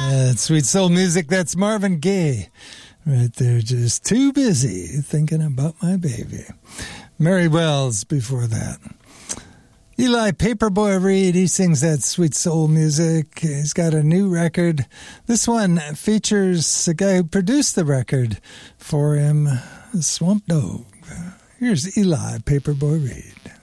Sweet soul music, that's Marvin Gaye. Right there, just too busy thinking about my baby. Mary Wells before that. Eli Paperboy Reed, he sings that sweet soul music. He's got a new record. This one features a guy who produced the record for him, Swamp Dogg. Here's Eli Paperboy Reed.